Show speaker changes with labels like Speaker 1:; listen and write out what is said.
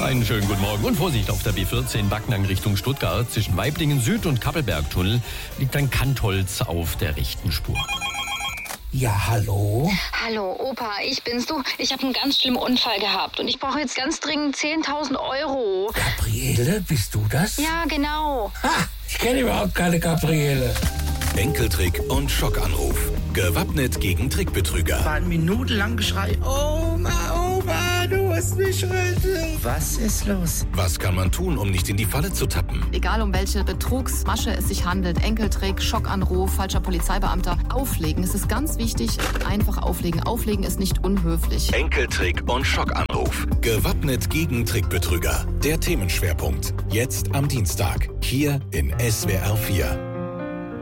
Speaker 1: Einen schönen guten Morgen und Vorsicht auf der B14 Backnang Richtung Stuttgart. Zwischen Weiblingen Süd und Kappelbergtunnel liegt ein Kantholz auf der rechten Spur.
Speaker 2: Ja, hallo?
Speaker 3: Hallo, Opa, ich bin's. Du, ich habe einen ganz schlimmen Unfall gehabt und ich brauche jetzt ganz dringend 10.000 Euro.
Speaker 2: Gabriele, bist du das?
Speaker 3: Ja, genau.
Speaker 2: Ha, ich kenne überhaupt keine Gabriele.
Speaker 4: Enkeltrick und Schockanruf. Gewappnet gegen Trickbetrüger.
Speaker 5: War minutenlang Geschrei. Oma, Opa, du musst mich retten. Was ist los?
Speaker 4: Was kann man tun, um nicht in die Falle zu tappen?
Speaker 6: Egal um welche Betrugsmasche es sich handelt, Enkeltrick, Schockanruf, falscher Polizeibeamter, auflegen. Es ist ganz wichtig, einfach auflegen. Auflegen ist nicht unhöflich.
Speaker 4: Enkeltrick und Schockanruf. Gewappnet gegen Trickbetrüger. Der Themenschwerpunkt. Jetzt am Dienstag. Hier in SWR 4.